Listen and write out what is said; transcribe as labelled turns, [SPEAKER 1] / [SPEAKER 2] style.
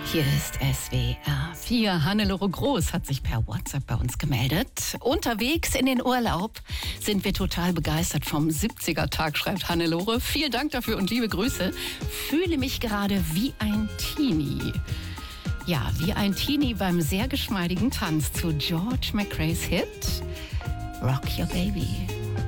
[SPEAKER 1] Hier ist SWR 4. Hannelore Groß hat sich per WhatsApp bei uns gemeldet. Unterwegs in den Urlaub sind wir total begeistert vom 70er-Tag, schreibt Hannelore. Vielen Dank dafür und liebe Grüße. Fühle mich gerade wie ein Teenie. Ja, wie ein Teenie beim sehr geschmeidigen Tanz zu George McRae's Hit Rock Your Baby.